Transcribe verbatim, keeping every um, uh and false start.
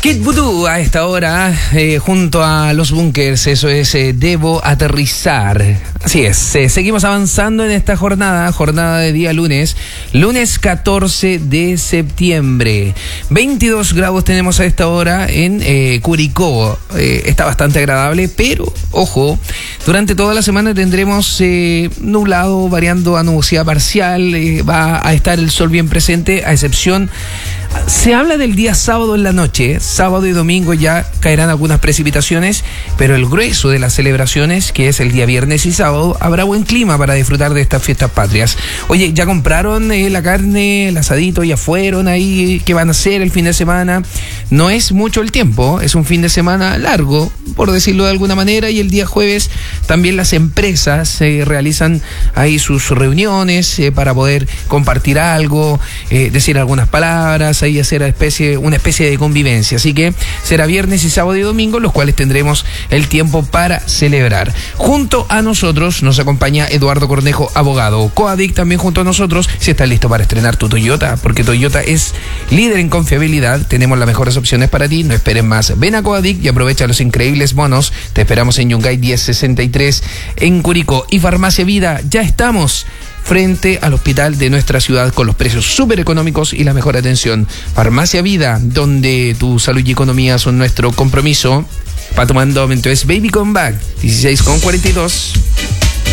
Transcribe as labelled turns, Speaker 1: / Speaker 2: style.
Speaker 1: Kid Voodoo a esta hora, eh, junto a los Bunkers, eso es eh, Debo Aterrizar. Así es, eh, seguimos avanzando en esta jornada, jornada de día lunes, lunes catorce de septiembre. veintidós grados tenemos a esta hora en eh, Curicó, eh, está bastante agradable, pero, ojo, durante toda la semana tendremos eh, nublado, variando a nubosidad parcial, eh, va a estar el sol bien presente, a excepción, se habla del día sábado en la noche, sábado y domingo ya caerán algunas precipitaciones, pero el grueso de las celebraciones, que es el día viernes y sábado, habrá buen clima para disfrutar de estas fiestas patrias. Oye, ¿ya compraron eh, la carne, el asadito? ¿Ya fueron ahí? ¿Qué van a hacer el fin de semana? No es mucho el tiempo, es un fin de semana largo, por decirlo de alguna manera, y el día jueves también las empresas eh, realizan ahí sus reuniones eh, para poder compartir algo, eh, decir algunas palabras, ahí hacer una especie, una especie de convivencia. Así que será viernes y sábado y domingo, los cuales tendremos el tiempo para celebrar. Junto a nosotros nos acompaña Eduardo Cornejo, abogado. Coadic también junto a nosotros, si estás listo para estrenar tu Toyota, porque Toyota es líder en confiabilidad, tenemos las mejores opciones para ti, no esperes más. Ven a Coadic y aprovecha los increíbles bonos. Te esperamos en Yungay diez sesenta y tres en Curicó. Y Farmacia Vida, ya estamos frente al hospital de nuestra ciudad con los precios súper económicos y la mejor atención. Farmacia Vida, donde tu salud y economía son nuestro compromiso. Pato Mandó, es Baby Come Back, dieciséis con cuarenta y dos.